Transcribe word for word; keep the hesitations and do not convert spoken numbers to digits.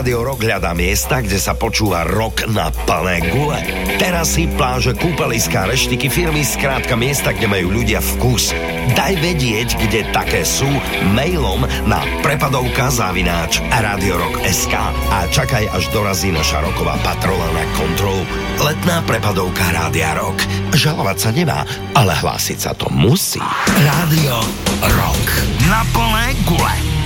Rádio Rock hľadá miesta, kde sa počúva rock na plné gule. Terasy, pláže, kúpeliská, reštiky, firmy, skrátka miesta, kde majú ľudia vkus. Daj vedieť, kde také sú, mailom na prepadovka zavináč radiorock bodka es ká a čakaj, až dorazí naša roková patrola na kontrolu. Letná prepadovka Rádia Rock. Žalovať sa nemá, ale hlásiť sa to musí. Rádio Rock na plné gule.